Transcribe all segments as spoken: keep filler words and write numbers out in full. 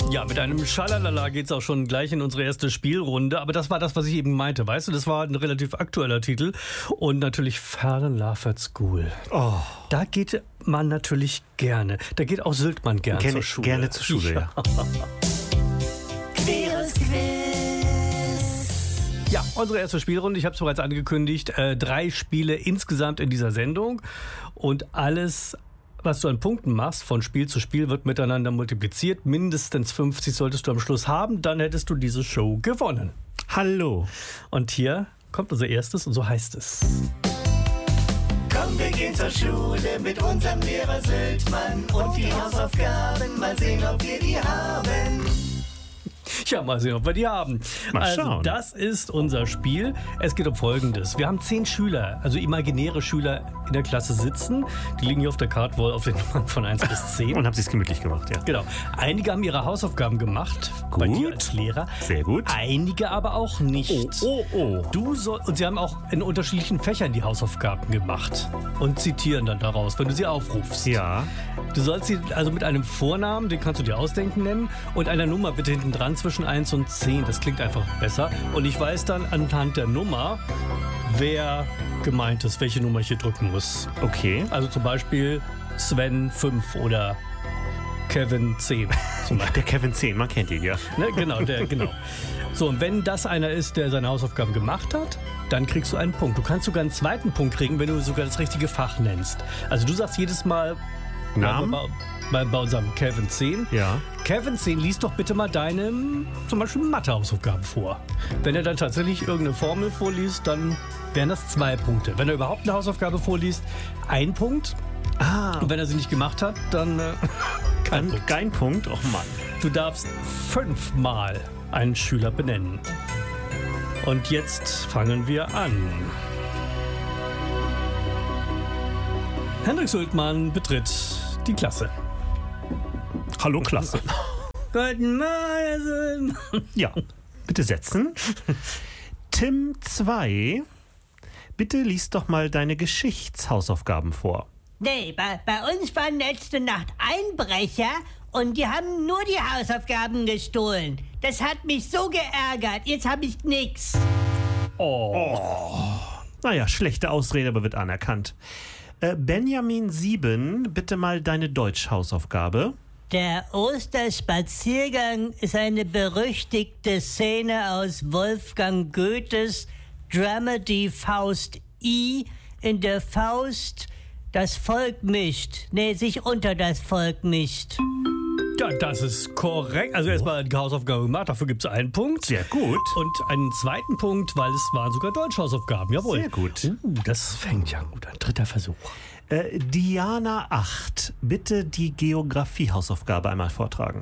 Ja, mit einem Schalalala geht's auch schon gleich in unsere erste Spielrunde. Aber das war das, was ich eben meinte, weißt du? Das war ein relativ aktueller Titel. Und natürlich Fallon Love at School. Oh. Da geht man natürlich gerne. Da geht auch Syltmann gerne, gerne zur Schule. Gerne zur Schule, ja. ja. Queres Quiz. Ja, unsere erste Spielrunde, ich habe es bereits angekündigt, äh, drei Spiele insgesamt in dieser Sendung und alles, was du an Punkten machst, von Spiel zu Spiel, wird miteinander multipliziert. Mindestens fünfzig solltest du am Schluss haben, dann hättest du diese Show gewonnen. Hallo. Und hier kommt unser erstes und so heißt es. Komm, wir gehen zur Schule mit unserem Lehrer Syltmann und die Hausaufgaben, mal sehen, ob wir die haben. Ja, mal sehen, ob wir die haben. Mal also, schauen. das ist unser Spiel. Es geht um Folgendes. Wir haben zehn Schüler, also imaginäre Schüler in der Klasse sitzen. Die liegen hier auf der Cardwall auf den Nummern von eins bis zehn. Und haben sie es gemütlich gemacht, ja. Genau. Einige haben ihre Hausaufgaben gemacht, Gut. bei dir als Lehrer. Sehr gut. Einige aber auch nicht. Oh, oh, oh. Du soll, und sie haben auch in unterschiedlichen Fächern die Hausaufgaben gemacht und zitieren dann daraus, wenn du sie aufrufst. Ja. Du sollst sie also mit einem Vornamen, den kannst du dir ausdenken, nennen, und einer Nummer bitte hinten dran zwischen eins und zehn. Das klingt einfach besser. Und ich weiß dann anhand der Nummer, wer gemeint ist, welche Nummer ich hier drücken muss. Okay. Also zum Beispiel Sven fünf oder Kevin zehn. Zum Beispiel. Der Kevin zehn, man kennt ihn, ja. Ne, genau, der, genau. So, und wenn das einer ist, der seine Hausaufgaben gemacht hat, dann kriegst du einen Punkt. Du kannst sogar einen zweiten Punkt kriegen, wenn du sogar das richtige Fach nennst. Also du sagst jedes Mal, Namen? Bei, bei, bei unserem Kevin zehn. Ja. Kevin zehn, lies doch bitte mal deine, zum Beispiel Mathe-Hausaufgaben vor. Wenn er dann tatsächlich irgendeine Formel vorliest, dann wären das zwei Punkte. Wenn er überhaupt eine Hausaufgabe vorliest, ein Punkt. Ah, Und wenn er sie nicht gemacht hat, dann äh, kein dann Punkt. kein Punkt. Oh Mann. Du darfst fünfmal einen Schüler benennen. Und jetzt fangen wir an. Hendrik Syltmann betritt die Klasse. Hallo, Klasse. Guten Morgen, Syltmann. Ja, bitte setzen. Tim zwei, bitte lies doch mal deine Geschichtshausaufgaben vor. Nee, bei, bei uns waren letzte Nacht Einbrecher und die haben nur die Hausaufgaben gestohlen. Das hat mich so geärgert. Jetzt habe ich nix. Naja, schlechte Ausrede, aber wird anerkannt. Äh, Benjamin sieben, bitte mal deine Deutschhausaufgabe. Der Osterspaziergang ist eine berüchtigte Szene aus Wolfgang Goethes Dramedy Faust I, in der Faust das Volk mischt. Nee, sich unter das Volk mischt. Ja, das ist korrekt. Also erstmal die Hausaufgabe gemacht, dafür gibt es einen Punkt. Sehr gut. Und einen zweiten Punkt, weil es waren sogar Deutschhausaufgaben. Jawohl. Sehr gut. Uh, das fängt ja gut an. Dritter Versuch. Äh, Diana acht, bitte die Geografiehausaufgabe einmal vortragen.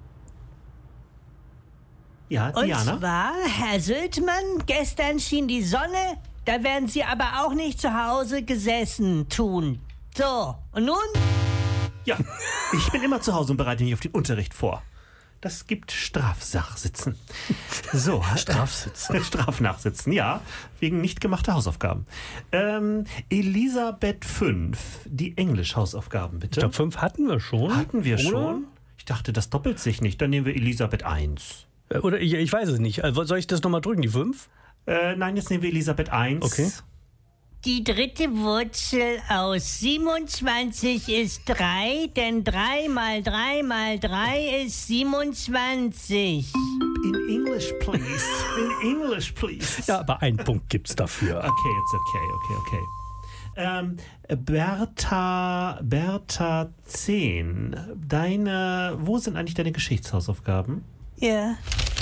Ja, Und Diana? zwar, Herr Syltmann, gestern schien die Sonne, da werden Sie aber auch nicht zu Hause gesessen tun. So, und nun? Ja, ich bin immer zu Hause und bereite mich auf den Unterricht vor. Das gibt Strafsachsitzen. So. Strafsitzen? Strafnachsitzen, ja. Wegen nicht gemachter Hausaufgaben. Ähm, Elisabeth fünf, die Englisch-Hausaufgaben, bitte. Ich glaube, fünf hatten wir schon. Hatten wir oder? schon? Ich dachte, das doppelt sich nicht. Dann nehmen wir Elisabeth eins. Äh, Oder ich, ich weiß es nicht. Also, soll ich das nochmal drücken, die fünf? Äh, nein, jetzt nehmen wir Elisabeth eins. Okay. Die dritte Wurzel aus siebenundzwanzig ist drei, denn drei mal drei mal drei ist siebenundzwanzig. In English, please. In English, please. Ja, aber einen Punkt gibt's dafür. Okay, it's okay, okay, okay. Ähm, Bertha, Bertha zehn, deine, wo sind eigentlich deine Geschichtshausaufgaben? Ja.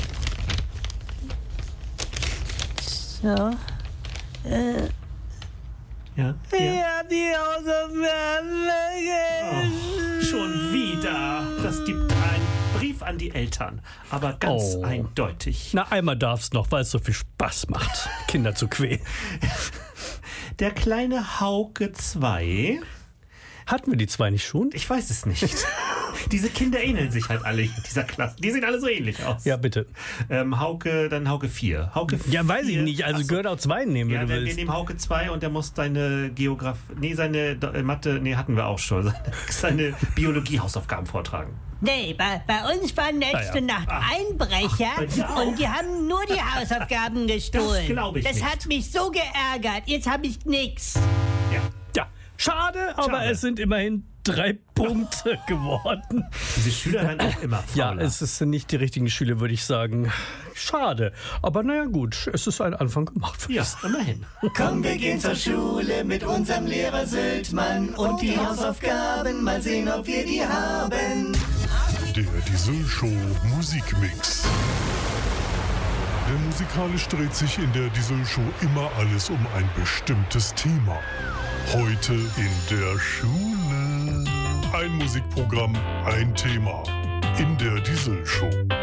So. Äh, Ja, ich hab die Hausaufgaben vergessen. Schon wieder. Das gibt einen Brief an die Eltern, aber ganz Oh. eindeutig. Na, einmal darf's noch, weil es so viel Spaß macht, Kinder zu quälen. Der kleine Hauke zwei, Hatten wir die zwei nicht schon? ich weiß es nicht. Diese Kinder ähneln sich halt alle in dieser Klasse. Die sehen alle so ähnlich aus. Ja, bitte. Ähm, Hauke, dann Hauke vier. Hauke Ja, weiß ich vier. nicht. Also Ach so. gehört auch zwei nehmen, Ja, wenn du dann wir willst. nehmen Hauke zwei und der muss seine Geografie, nee, seine Do- äh, Mathe, nee, hatten wir auch schon, seine, seine Biologie-Hausaufgaben vortragen. Nee, bei, bei uns waren letzte Ja, ja. Nacht Einbrecher bei dir auch? und die haben nur die Hausaufgaben gestohlen. Das glaub ich Das nicht. hat mich so geärgert. Jetzt habe ich nix. Ja. Ja, schade, aber Schade. es sind immerhin drei Punkte geworden. Diese Schüler werden auch immer Ja, fauler. es sind nicht die richtigen Schüler, würde ich sagen. Schade. Aber naja, gut, es ist ein Anfang gemacht. würde Ja, ich sagen. immerhin. Komm, wir gehen zur Schule mit unserem Lehrer Sültmann und die Hausaufgaben, mal sehen, ob wir die haben. Der Diesel Show Musikmix. Denn musikalisch dreht sich in der Diesel Show immer alles um ein bestimmtes Thema. Heute in der Schule. Ein Musikprogramm, ein Thema. In der Diesel Show.